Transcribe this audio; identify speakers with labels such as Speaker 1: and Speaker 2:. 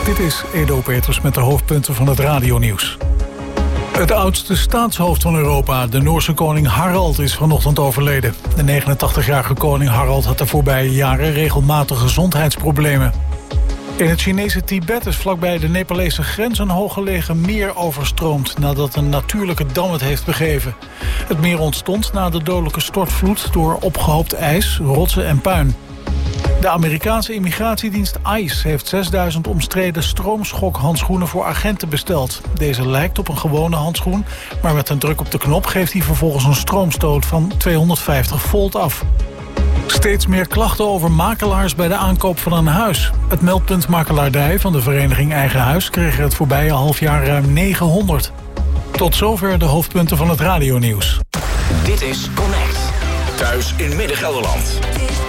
Speaker 1: Dit is Edo Peters met de hoofdpunten van het radionieuws. Het oudste staatshoofd van Europa, de Noorse koning Harald, is vanochtend overleden. De 89-jarige koning Harald had de voorbije jaren regelmatig gezondheidsproblemen. In het Chinese Tibet is vlakbij de Nepalese grens een hooggelegen meer overstroomd nadat een natuurlijke dam het heeft begeven. Het meer ontstond na de dodelijke stortvloed door opgehoopt ijs, rotsen en puin. De Amerikaanse immigratiedienst ICE heeft 6000 omstreden stroomschokhandschoenen voor agenten besteld. Deze lijkt op een gewone handschoen, maar met een druk op de knop geeft hij vervolgens een stroomstoot van 250 volt af. Steeds meer klachten over makelaars bij de aankoop van een huis. Het meldpunt makelaardij van de vereniging Eigen Huis kreeg er het voorbije halfjaar ruim 900. Tot zover de hoofdpunten van het radionieuws.
Speaker 2: Dit is Connect. Thuis in Midden-Gelderland.